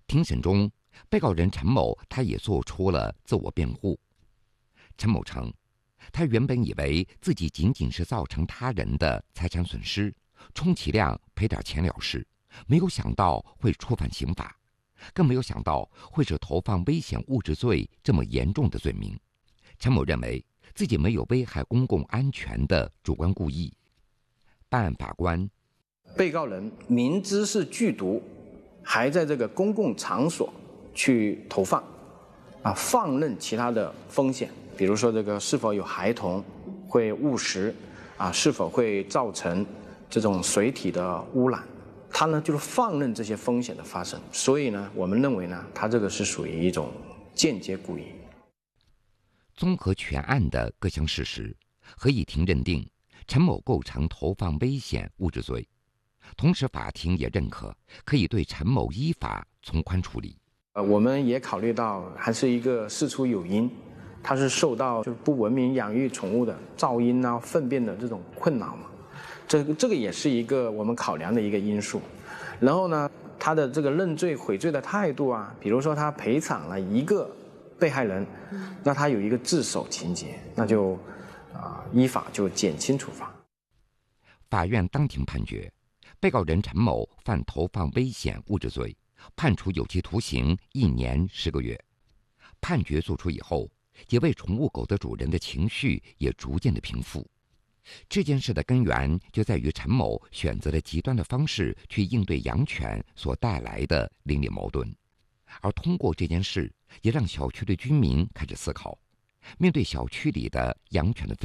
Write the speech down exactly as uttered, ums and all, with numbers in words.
庭审中，被告人陈某他也做出了自我辩护。陈某称，他原本以为自己仅仅是造成他人的财产损失，充其量赔点钱了事，没有想到会触犯刑法，更没有想到会是投放危险物质罪这么严重的罪名。陈某认为自己没有危害公共安全的主观故意。办案法官， 被告人明知是剧毒，还在这个公共场所去投放，啊，放任其他的风险，比如说这个是否有孩童会误食，啊，是否会造成这种水体的污染，他呢就是放任这些风险的发生，所以呢，我们认为呢，他这个是属于一种间接故意。 综合全案的各项事实，合议庭认定陈某构成投放危险物质罪，同时法庭也认可可以对陈某依法从宽处理。 呃，我们也考虑到还是一个事出有因，他是受到就是不文明养育宠物的噪音啊、粪便的这种困扰嘛，这个这个也是一个我们考量的一个因素。然后呢，他的这个认罪悔罪的态度啊，比如说他赔偿了一个被害人，那他有一个自首情节，那就啊、依法就减轻处罚。 法院当庭判决，被告人陈某犯投放危险物质罪，判处有期徒刑一年十个月。判决作出以后，几位宠物狗的主人的情绪也逐渐的平复。这件事的根源就在于陈某选择了极端的方式去应对养犬所带来的邻里矛盾，而通过这件事，也让小区的居民开始思考，面对小区里的养犬的